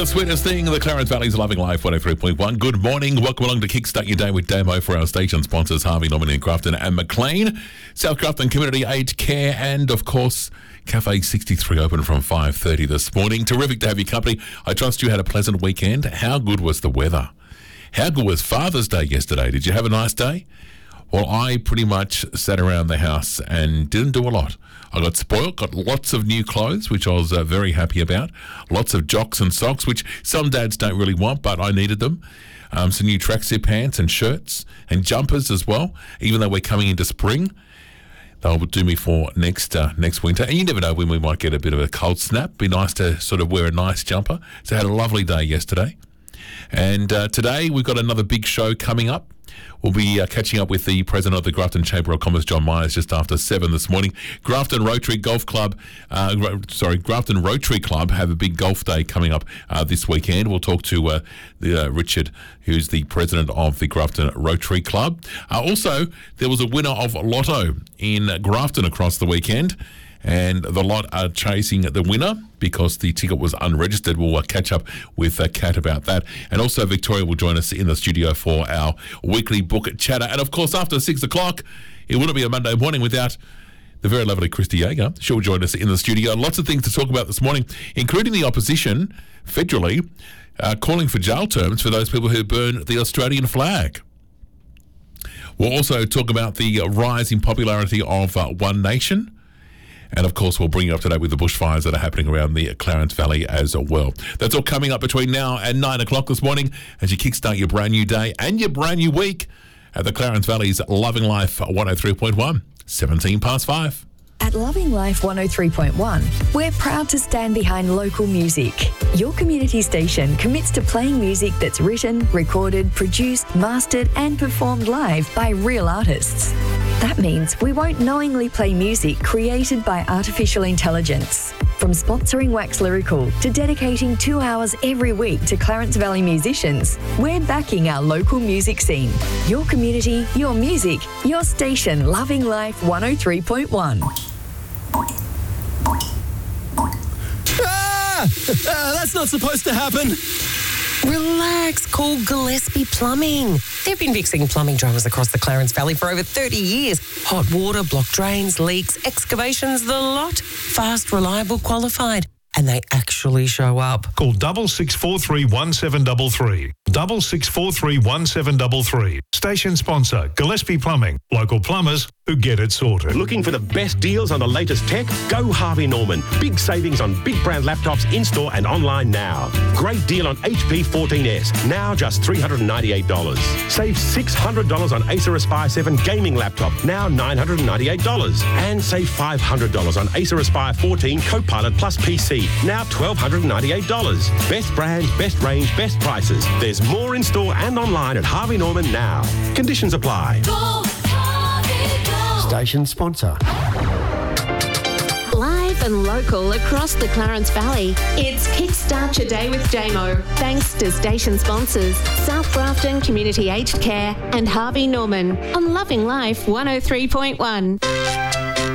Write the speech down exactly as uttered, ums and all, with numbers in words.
The sweetest thing, the Clarence Valley's Loving Life one oh three point one. Good morning. Welcome along to Kickstart Your Day with Damo for our station sponsors, Harvey Norman in Grafton and Maclean, South Grafton Community Aged Care, and of course, Cafe sixty-three open from five thirty this morning. Terrific to have your company. I trust you had a pleasant weekend. How good was the weather? How good was Father's Day yesterday? Did you have a nice day? Well, I pretty much sat around the house and didn't do a lot. I got spoiled, got lots of new clothes, which I was uh, very happy about. Lots of jocks and socks, which some dads don't really want, but I needed them. Um, some new tracksuit pants and shirts and jumpers as well, even though we're coming into spring. They'll do me for next uh, next winter. And you never know when we might get a bit of a cold snap. Be nice to sort of wear a nice jumper. So I had a lovely day yesterday. And uh, today we've got another big show coming up. We'll be uh, catching up with the president of the Grafton Chamber of Commerce, John Myers, just after seven this morning. Grafton Rotary Golf Club, uh, sorry, Grafton Rotary Club have a big golf day coming up uh, this weekend. We'll talk to uh, the, uh, Richard, who's the president of the Grafton Rotary Club. Uh, also, there was a winner of Lotto in Grafton across the weekend, and the lot are chasing the winner because the ticket was unregistered. We'll uh, catch up with uh, Kat about that. And also Victoria will join us in the studio for our weekly book chatter. And of course, after six o'clock, it wouldn't be a Monday morning without the very lovely Christy Yeager. She'll join us in the studio. Lots of things to talk about this morning, including the opposition federally uh, calling for jail terms for those people who burn the Australian flag. We'll also talk about the rise in popularity of uh, One Nation. And, of course, we'll bring you up to date with the bushfires that are happening around the Clarence Valley as well. That's all coming up between now and nine o'clock this morning as you kickstart your brand new day and your brand new week at the Clarence Valley's Loving Life one oh three point one, seventeen past five. At Loving Life one oh three point one, we're proud to stand behind local music. Your community station commits to playing music that's written, recorded, produced, mastered and performed live by real artists. That means we won't knowingly play music created by artificial intelligence. From sponsoring Wax Lyrical to dedicating two hours every week to Clarence Valley musicians, we're backing our local music scene. Your community, your music, your station, Loving Life one oh three point one. Ah! That's not supposed to happen. Relax, call Gillespie Plumbing. They've been fixing plumbing dramas across the Clarence Valley for over thirty years. Hot water, blocked drains, leaks, excavations, the lot. Fast, reliable, qualified. And they actually show up. Call double six four three one seven double three. Double six four three one seven double three. Station sponsor, Gillespie Plumbing. Local plumbers who get it sorted. Looking for the best deals on the latest tech? Go Harvey Norman. Big savings on big brand laptops in-store and online now. Great deal on H P fourteen S, now just three hundred ninety-eight dollars. Save six hundred dollars on Acer Aspire seven gaming laptop, now nine hundred ninety-eight dollars. And save five hundred dollars on Acer Aspire fourteen Copilot Plus P C, now one thousand two hundred ninety-eight dollars. Best brands, best range, best prices. There's more in store and online at Harvey Norman now. Conditions apply. Go, Harvey, go. Station sponsor. Live and local across the Clarence Valley, it's Kickstart Your Day with Damo. Thanks to station sponsors South Grafton Community Aged Care and Harvey Norman on Loving Life one oh three point one.